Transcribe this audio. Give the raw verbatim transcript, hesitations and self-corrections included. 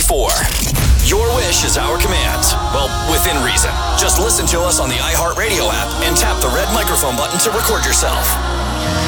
four. Your wish is our command. Well, within reason. Just listen to us on the iHeartRadio app and tap the red microphone button to record yourself.